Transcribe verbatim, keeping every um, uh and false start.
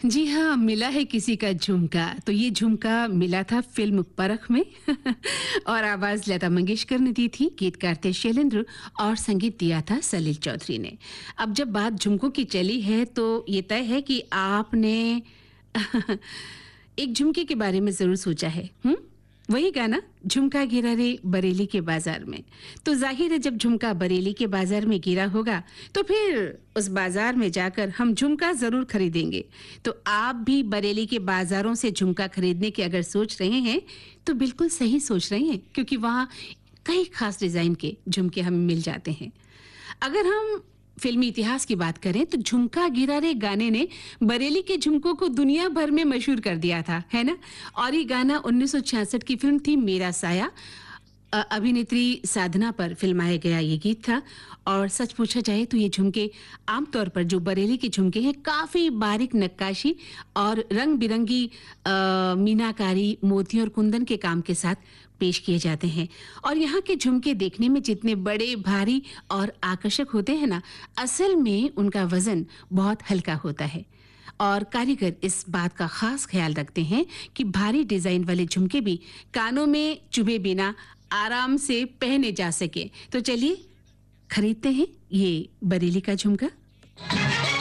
जी हाँ, मिला है किसी का झुमका। तो ये झुमका मिला था फ़िल्म परख में और आवाज़ लता मंगेशकर ने दी थी, गीतकार थे शैलेंद्र और संगीत दिया था सलील चौधरी ने। अब जब बात झुमकों की चली है तो ये तय है कि आपने एक झुमके के बारे में ज़रूर सोचा है, हुँ? वही गाना झुमका गिरा रे बरेली के बाजार में। तो जाहिर है जब झुमका बरेली के बाजार में गिरा होगा तो फिर उस बाजार में जाकर हम झुमका जरूर खरीदेंगे। तो आप भी बरेली के बाजारों से झुमका खरीदने की अगर सोच रहे हैं तो बिल्कुल सही सोच रहे हैं, क्योंकि वहाँ कई खास डिजाइन के झुमके हमें मिल जाते हैं। अगर हम फिल्मी इतिहास की बात करें तो झुमका गिरा रे गाने ने बरेली के झुमकों को दुनिया भर में मशहूर कर दिया था, है ना। और ये गाना उन्नीस सौ छियासठ की फिल्म थी मेरा साया, अ, अभिनेत्री साधना पर फिल्माया गया ये गीत था। और सच पूछा जाए तो ये झुमके आमतौर पर जो बरेली के झुमके हैं काफी बारीक नक्काशी और रंग बिरंगी मीनाकारी मोतियों और कुंदन के काम के साथ पेश किए जाते हैं। और यहाँ के झुमके देखने में जितने बड़े, भारी और आकर्षक होते हैं ना, असल में उनका वजन बहुत हल्का होता है। और कारीगर इस बात का खास ख्याल रखते हैं कि भारी डिजाइन वाले झुमके भी कानों में चुभे बिना आराम से पहने जा सके। तो चलिए खरीदते हैं ये बरेली का झुमका।